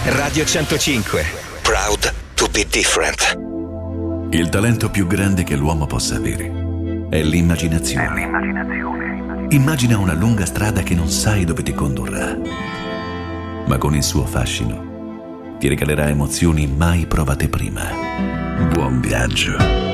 Radio 105. Proud to be different. Il talento più grande che l'uomo possa avere è l'immaginazione. Immagina una lunga strada che non sai dove ti condurrà, ma con il suo fascino ti regalerà emozioni mai provate prima. Buon viaggio.